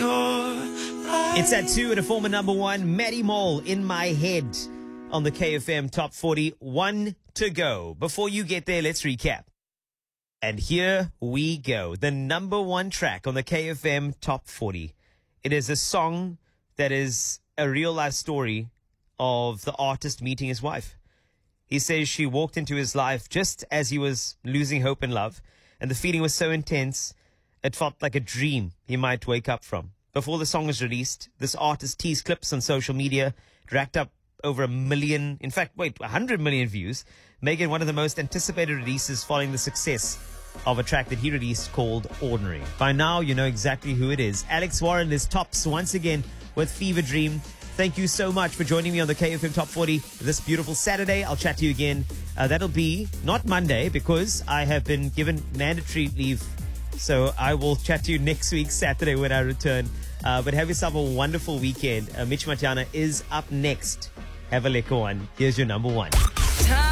It's at 2 and a former number one, Maddie Mole, In My Head on the KFM Top 40. One to go. Before you get there, let's recap. And here we go. The number one track on the KFM Top 40. It is a song that is a real life story of the artist meeting his wife. He says she walked into his life just as he was losing hope in love, and the feeling was so intense, it felt like a dream he might wake up from. Before the song was released, this artist teased clips on social media. It racked up over 100 million views, making it one of the most anticipated releases following the success of a track that he released called Ordinary. By now, you know exactly who it is. Alex Warren is tops once again with Fever Dream. Thank you so much for joining me on the KFM Top 40 this beautiful Saturday. I'll chat to you again. That'll be not Monday because I have been given mandatory leave. So I will chat to you next week, Saturday, when I return. But have yourself a wonderful weekend. Mitch Matiana is up next. Have a lekker one. Here's your number one.